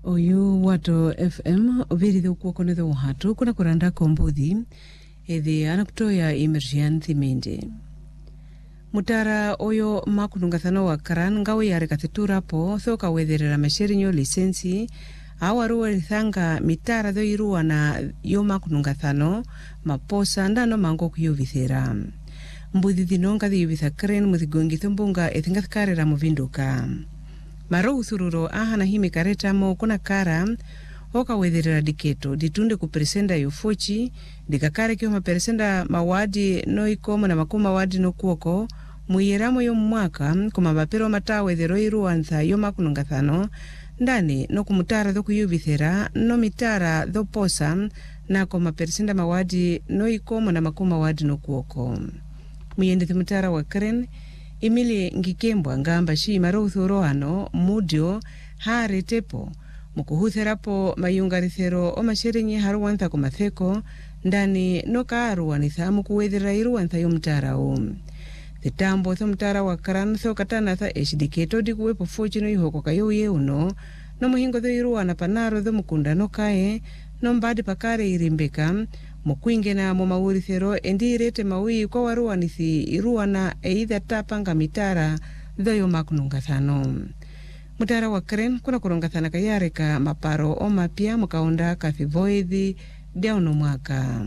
Oyu wato FM obiri kuwa kone uhatu kuna kuranda kombuthi ethi anakutoya emergency mende. Mutara oyo makunungathano wa karan ngawe yare katetura po thoka wedherera masherinyo lisensi awaruwa lithanga mitara dho iruwa na yo makunungathano maposa ndano mango kuyuvithera. Mbuthi dhinonga dhiyuvitha kren muthigongi thumbunga ethingathikarera muvinduka. Maro uthururo ahana himi kareta mo kuna kara oka wedherera diketo ditunde kuperesenda yufochi dikakare kio maperesenda mawadi no ikomo na makuma wadi no kuoko muyeramo yo mwaka kuma bapero mata wedhero iruantha yo makunungathano ndani no kumutara dho kuyuvithera no mitara dho posa na kuma peresenda mawadi no ikomo na makuma wadi no kuoko. Muyendethi mutara wa kren Emily Ngikembwa ngamba shi maro uthuro ano mudio hare tepo mukuhutherapo mayungarithero o masherinye haruwantha kumatheko ndani no kaaruwanitha mukuwethera iruwantha yomutara o. Thitambo tho mutara wa karan tho katana tha eshidiketo dikuwepo fochi no ihoko kayo ye uno no muhingo tho iruwana panaro tho mukunda no kae no mbadi pakare irimbeka mukwinge na mumawurithero endi irete mawi kwa waruwanithi iruwana eidha tapanga mitara dho yo makunungathano. Mutara wa kren kuna kurungathana kayareka maparo o mapya mukaunda kathivoithi diauno mwaka.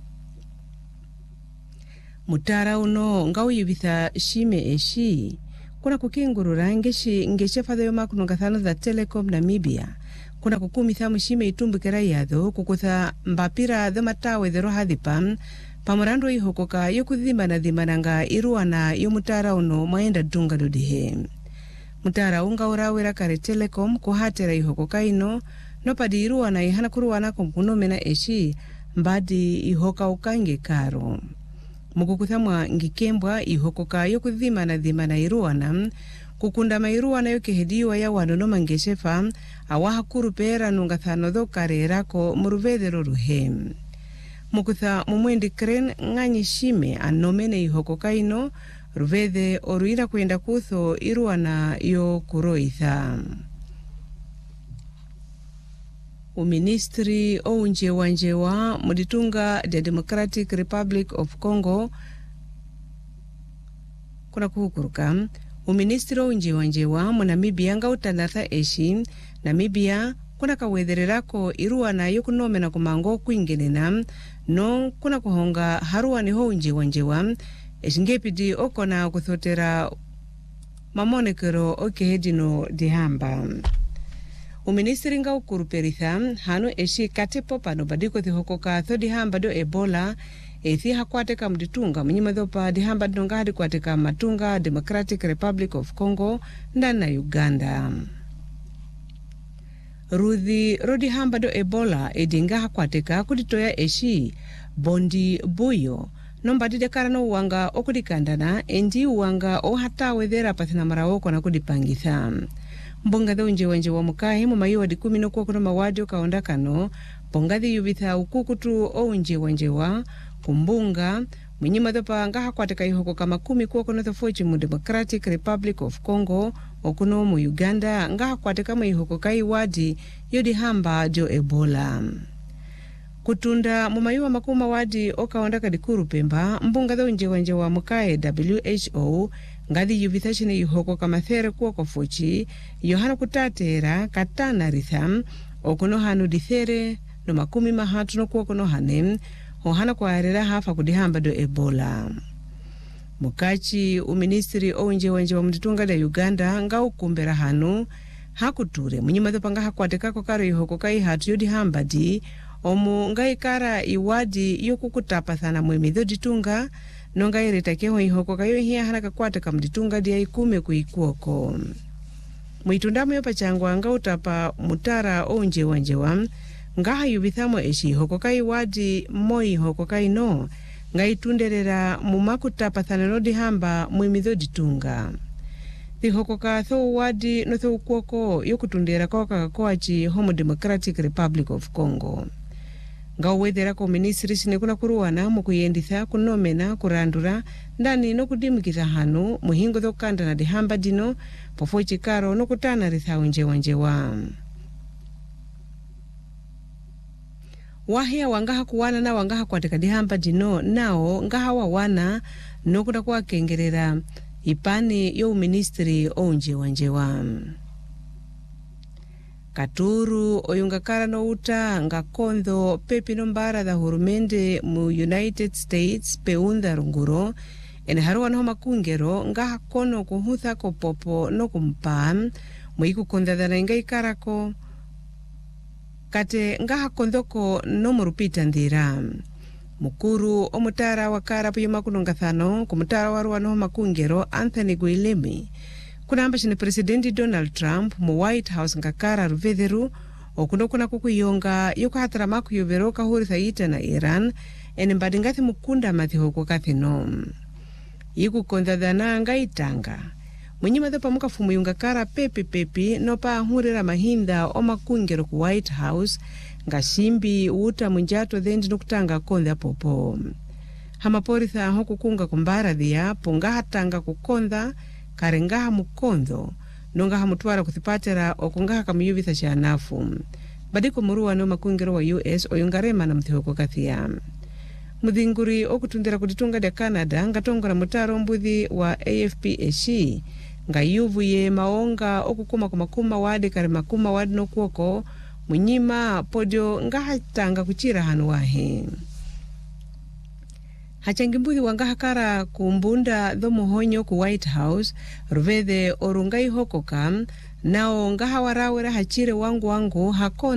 Mutara uno ngauyivitha shime eshi kuna kukingurura ngeshefa yo makunungathano za Telecom Namibia kuna kukumitha mushime itumbukera yadho kukutha mbapira dho matawe dhero hadhipa pamurando ihokoka yokuthimana nga iruwana yo mutara uno maenda dunga dodihe. Mutara unga urawera kare Telecom kuhatera ihokoka ino no padi iruwana ihana kuruwana kumkunomena eshi mbadi ihoka ukange karo. Mukukuthamwa Ngikembwa ihokoka yokuthimana iruwana kukunda mairuwana yokehediwa ya wano no mangeshefa awaha kurupera nungathano dho karerako muruvethero ruhe. Mukutha mumwendi kren ng'anyi shime anomene ihokoka ino ruvethe oruira kwenda kutho iruwana yo kuroitha. Uministri ounjewa muditunga the Democratic Republic of Congo kuna kuhukuruka Uministri ounjewa mu Namibia ngautanatha eshi Namibia kuna kawethererako iruwana yokunomena kumango kwingenena no kuna kuhonga haruwani ho unjewa eshingepidi okona kuthotera mamonekero okehedino dihamba. Uministri ngaukuruperitha hano eshi katepo pano badiko thihokoka tho dihamba do Ebola ethi hakwateka mditunga mnyimadhopa dihamba dinongahadi kwateka matunga Democratic Republic of Congo ndana Uganda. Ruthi rodihamba do Ebola edinga hakwateka kuditoya eshi bondi buyo nombadide karano uwanga okudikandana endi uwanga ohatawethera pathina marawoko na kudipangitha. Mbonga dho unjewa mukahi mumayiwa di 10 no kuwa mawadi okaonda kano pongathi yuvitha ukukutu o unjewa kumbunga mwinyima dhopa ngaha kwateka ihoko kama 10 kuwa kono thofochi mu Democratic Republic of Congo okuno mu Uganda ngaha kwateka mu ihoko kai wadi yodi hamba jo Ebola. Kutunda mumayiwa makuma wadi okaonda kadikuru pemba mbunga dho unjewa mukae WHO ngadi yuvitha chine ihoko kama there kuwa kofochi yohana kutatera katana ritham okuno hanu dithere no makumi mahatu no kuwa kono hanem ohana kwa arera hafa kudihamba do Ebola. Mukachi uministri ounjewa mditunga da Uganda nga ukumbera hanu hakuture mnyima dhopanga hakwatekako karo ihoko kai hatu yodihamba di omu ngaikara iwadi yokukutapathana mwemidho ditunga nonga iretakeho ihoko kayo hiya hana kakwateka mditunga dia 10 kuikuoko. Muitundamu yopa changwa nga utapa mutara ounjewa ngaha yubithamo eshi ihoko kai wadi moi ihoko kai no nga itunderera mumakutapathana no dihamba mwemidho ditunga. Ihoko ka tho wadi no tho ukuoko yokutundera kwa kakakoachi Homo Democratic Republic of Congo. Ngawethera ko ministry sine kuna kuruwana mukuyenditha kunomena kurandura ndani no kudimikitha hanu muhingo dhokanda na dihamba dino pofo chikaro no kutana ritha unjewa. wahia wangaha kuwana na wangaha kwateka dihamba dino nao ngaha wawana nokuda kwa kengerera ipani yo ministry onje wanjewa. Katuru oyungakara no uta nga kondo pepi nombara da hurumende mu United States peunda runguro ene haruwa no makungero ngaha kono kuhutha ko popo no kumpam muiku kondadana inga ikarako kate ngaha kondoko no murupita ndira. Mukuru omutara wakara puyo makunongathano kumutara waruwa no makungero Anthony Guilemi kunamba chine Presidenti Donald Trump mu White House ngakara ruvedheru okundokuna kukuyonga yukahatara makuyovero kahuri ita na Iran ene mbadingathi mukunda mathihoko kathino. Yiku kondadana ngaitanga mwenyima dhopa muka fumu yungakara pepi nopa ahurira mahinda o makungero ku White House ngashimbi uta munjato dhendi nukutanga konda popo. Hamaporitha hokukunga kumbara dhia pungahatanga kukonda karengaha mukondo nongaha mutwara kuthipatera okungaha kamuyuvitha shanafu. Badiko muruwa no makungero wa US oyungarema na mthihoko kathia. Mudhinguri okutundira kuditunga dia Canada ngatongora mutaro mbuthi wa AFPSC ngayuvuye maonga okukuma kumakuma wade kare makuma wade no kuoko munyima podio ngahatanga kuchira hanu wahe. Hachangimbuthi wangahakara kumbunda dhomo honyo ku White House ruvedhe orungai hokoka nao ngahawarawera hachire wangu hakona